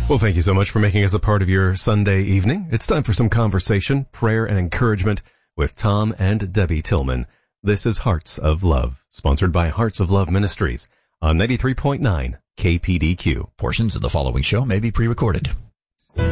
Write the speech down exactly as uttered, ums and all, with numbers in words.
Well, thank you so much for making us a part of your Sunday evening. It's time for some conversation, prayer, and encouragement with Tom and Debbie Tillman. This is Hearts of Love, sponsored by Hearts of Love Ministries on ninety-three point nine K P D Q. Portions of the following show may be pre-recorded.